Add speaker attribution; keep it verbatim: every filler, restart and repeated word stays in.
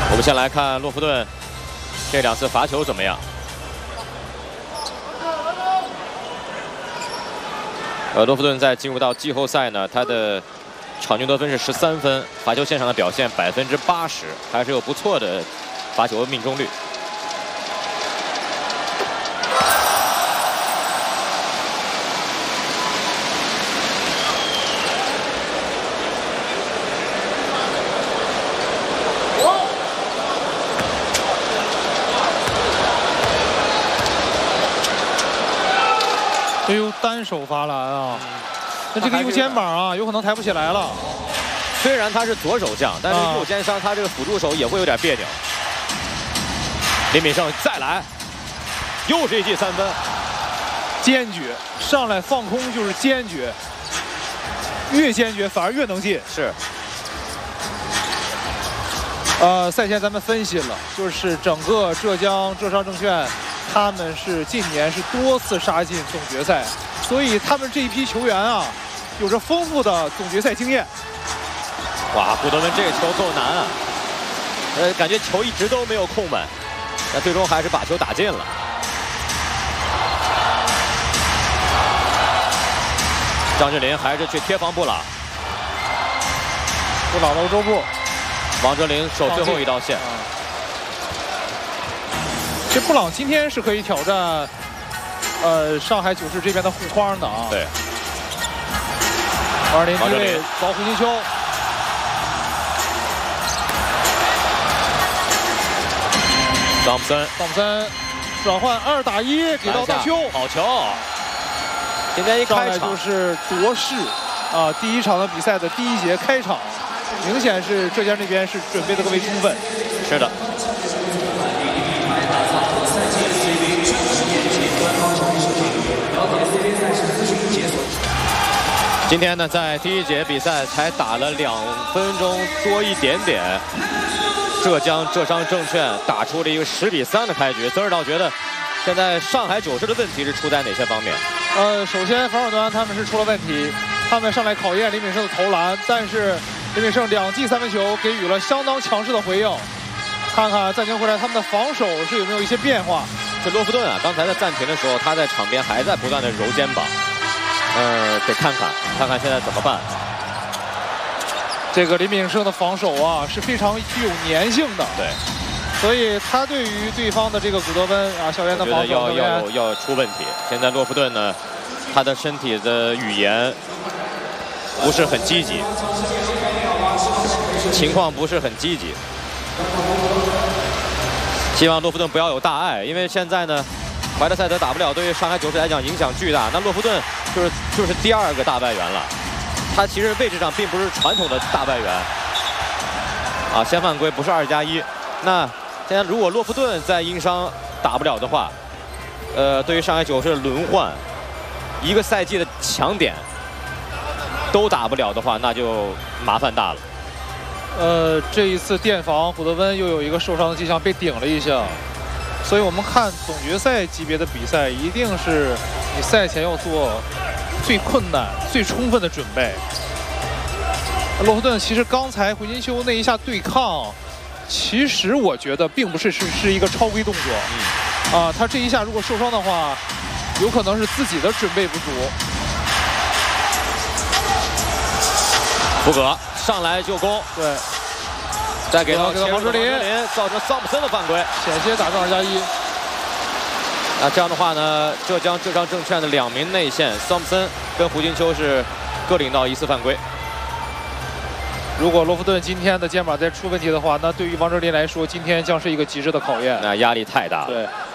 Speaker 1: 我们先来看洛夫顿这两次罚球怎么样？呃，洛夫顿在进入到季后赛呢，他的场均得分是十三分，罚球线上的表现百分之八十，还是有不错的罚球命中率。
Speaker 2: 哎呦，单手罚篮啊！那这个右肩膀啊，有可能抬不起来了。
Speaker 1: 虽然他是左手将，但是右肩伤，他这个辅助手也会有点别扭。林敏胜再来，又是一记三分，
Speaker 2: 坚决上来放空就是坚决，越坚决反而越能进。
Speaker 1: 是。
Speaker 2: 呃，赛前咱们分析了，就是整个浙江浙商证券。 他们是近年是多次杀进总决赛，所以他们这一批球员啊，有着丰富的总决赛经验。
Speaker 1: 哇，古德文这个球够难啊！呃，感觉球一直都没有控稳，那最终还是把球打进了。张智霖还是去贴防布朗，
Speaker 2: 布朗欧洲步，
Speaker 1: 王哲林守最后一道线。
Speaker 2: 这布朗今天是可以挑战，呃，上海九世这边的护框的啊。
Speaker 1: 对。
Speaker 2: 王哲林低位找胡金秋，
Speaker 1: 汤普森，
Speaker 2: 汤普森转换二打一给到大邱，
Speaker 1: 好球！今天一开场
Speaker 2: 就是夺势啊，第一场的比赛的第一节开场，明显是浙江这边是准备的更为充分。
Speaker 1: 是的。 今天呢，在第一节比赛才打了两分钟多一点点，浙江浙商证券打出了一个十比三的开局。曾指导觉得，现在上海九世的问题是出在哪些方面？
Speaker 2: 呃，首先防守端他们是出了问题，他们上来考验林敏胜的投篮，但是林敏胜两记三分球给予了相当强势的回应。看看暂停回来他们的防守是有没有一些变化。
Speaker 1: 这洛夫顿啊，刚才在暂停的时候，他在场边还在不断的揉肩膀。 呃，得看看，看看现在怎么办。
Speaker 2: 这个林敏胜的防守啊是非常具有粘性的，
Speaker 1: 对，
Speaker 2: 所以他对于对方的这个古德温啊，校园的防守
Speaker 1: 要要要出问题。现在洛夫顿呢，他的身体的语言不是很积极，情况不是很积极。希望洛夫顿不要有大碍，因为现在呢。 怀特塞德打不了，对于上海九世来讲影响巨大。那洛夫顿就是就是第二个大外援了，他其实位置上并不是传统的大外援啊，先犯规不是二加一。那现在如果洛夫顿在因伤打不了的话，呃，对于上海九世的轮换，一个赛季的强点都打不了的话，那就麻烦大了。
Speaker 2: 呃，这一次电防古德温又有一个受伤的迹象，被顶了一下。 所以我们看总决赛级别的比赛，一定是你赛前要做最困难、最充分的准备。洛夫顿其实刚才胡金秋那一下对抗，其实我觉得并不是是是一个超规动作。嗯、啊，他这一下如果受伤的话，有可能是自己的准备不足。
Speaker 1: 福格上来就攻，
Speaker 2: 对。
Speaker 1: 再给到
Speaker 2: 王哲林，
Speaker 1: 造成桑普森的犯规，
Speaker 2: 险些打中二加一。
Speaker 1: 那这样的话呢，浙江浙商证券的两名内线桑普森跟胡金秋是各领到一次犯规。
Speaker 2: 如果洛夫顿今天的肩膀再出问题的话，那对于王哲林来说，今天将是一个极致的考验。
Speaker 1: 那压力太大了。
Speaker 2: 对。